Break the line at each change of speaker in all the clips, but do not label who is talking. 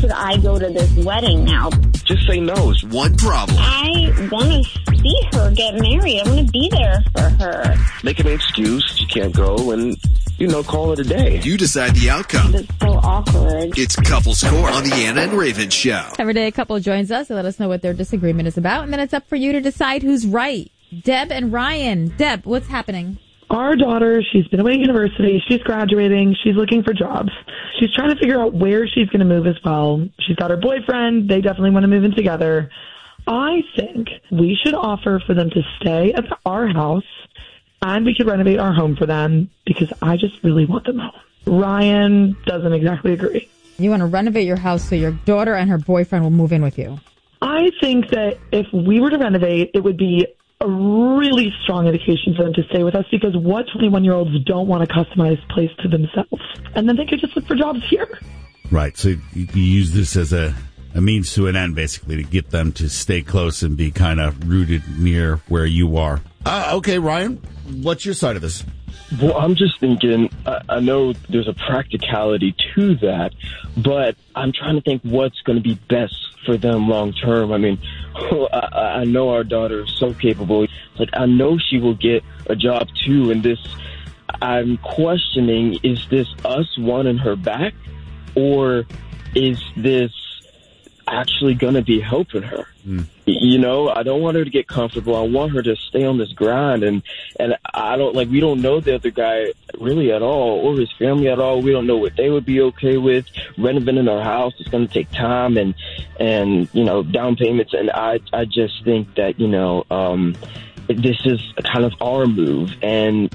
should I go to this wedding now?
Just say no. It's one problem.
I want to see her get married. I want to be there for her.
Make an excuse. You can't go and, call it a day.
You decide the outcome.
It's so awkward.
It's Couples Court on the Anna and Raven Show.
Every day a couple joins us to let us know what their disagreement is about, and then it's up for you to decide who's right. Deb and Ryan. Deb, what's happening?
Our daughter, she's been away at university. She's graduating. She's looking for jobs. She's trying to figure out where she's going to move as well. She's got her boyfriend. They definitely want to move in together. I think we should offer for them to stay at our house, and we could renovate our home for them because I just really want them home. Ryan doesn't exactly agree.
You want to renovate your house so your daughter and her boyfriend will move in with you?
I think that if we were to renovate, it would be a really strong indication for them to stay with us, because what 21-year-olds don't want a customized place to themselves? And then they could just look for jobs here.
Right. So you use this as a means to an end, basically, to get them to stay close and be kind of rooted near where you are. Okay, Ryan, what's your side of this?
Well, I'm just thinking, I know there's a practicality to that, but I'm trying to think what's going to be best for them long term. I mean, I know our daughter is so capable. Like, I know she will get a job too. And I'm questioning, is this us wanting her back, or is this actually going to be helping her? I don't want her to get comfortable. I want her to stay on this grind, and we don't know the other guy really at all, or his family at all. We don't know what they would be okay with. Renovating our house is going to take time and down payments, and I just think that this is kind of our move, and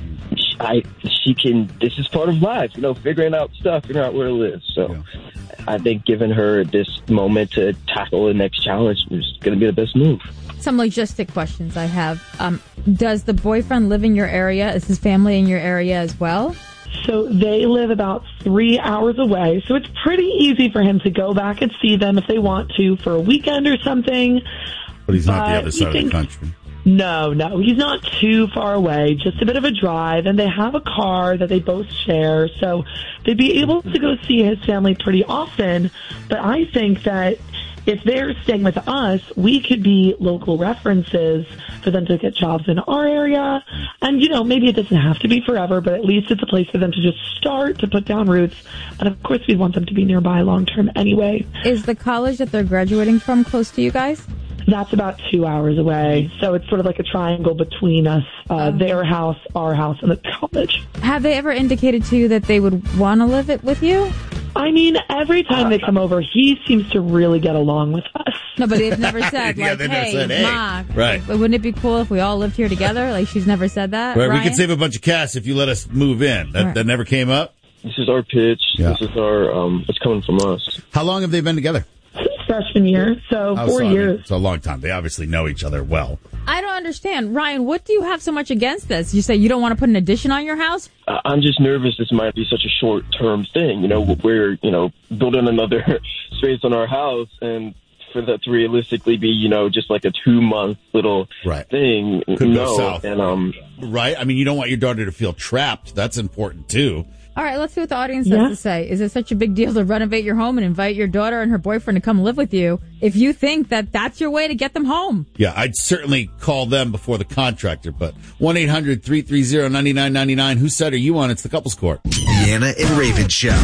this is part of life, figuring out stuff, figuring out where to live. So yeah. I think giving her this moment to tackle the next challenge is going to be the best move.
Some logistic questions I have. Does the boyfriend live in your area? Is his family in your area as well?
So they live about 3 hours away. So it's pretty easy for him to go back and see them if they want to for a weekend or something.
But he's not the other side of the country.
No, he's not too far away, just a bit of a drive, and they have a car that they both share, so they'd be able to go see his family pretty often. But I think that if they're staying with us, we could be local references for them to get jobs in our area. And, maybe it doesn't have to be forever, but at least it's a place for them to just start to put down roots. And, of course, we want them to be nearby long-term anyway.
Is the college that they're graduating from close to you guys?
That's about 2 hours away. So it's sort of like a triangle between us, their house, our house, and the college.
Have they ever indicated to you that they would want to live it with you?
I mean, every time they come over, he seems to really get along with us.
No, but they've never said, hey, Ma,
right.
Wouldn't it be cool if we all lived here together? Like, she's never said that,
right?
Ryan?
We could save a bunch of cash if you let us move in. That never came up?
This is our pitch. Yeah. This is our, it's coming from us.
How long have they been together?
Freshman year, so 4 years.
It's a long time. They obviously know each other well.
I don't understand. Ryan, what do you have so much against this? You say you don't want to put an addition on your house?
I'm just nervous this might be such a short-term thing. We're, building another space on our house, and for that to realistically be, just like a 2-month little thing.
Could go south.
And,
right? I mean, you don't want your daughter to feel trapped. That's important, too.
All right, let's see what the audience has to say. Is it such a big deal to renovate your home and invite your daughter and her boyfriend to come live with you if you think that that's your way to get them home?
Yeah, I'd certainly call them before the contractor, but 1-800-330-9999. Whose side are you on? It's the Couples Court.
The Anna and Raven Show.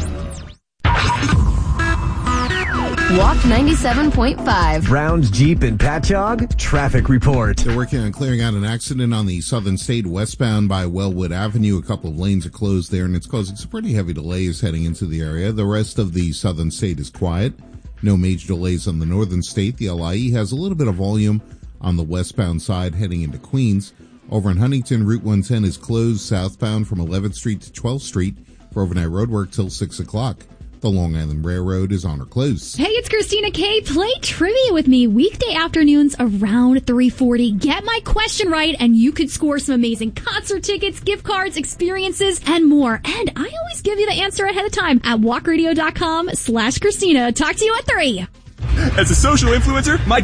Walk 97.5.
Browns Jeep and Patchogue. Traffic report.
They're working on clearing out an accident on the Southern State westbound by Wellwood Avenue. A couple of lanes are closed there, and it's causing some pretty heavy delays heading into the area. The rest of the Southern State is quiet. No major delays on the Northern State. The LIE has a little bit of volume on the westbound side heading into Queens. Over in Huntington, Route 110 is closed southbound from 11th Street to 12th Street for overnight road work till 6 o'clock. The Long Island Railroad is on or close.
Hey, it's Christina K. Play trivia with me weekday afternoons around 3:40. Get my question right, and you could score some amazing concert tickets, gift cards, experiences, and more. And I always give you the answer ahead of time at walkradio.com/Christina. Talk to you at 3.
As a social influencer, my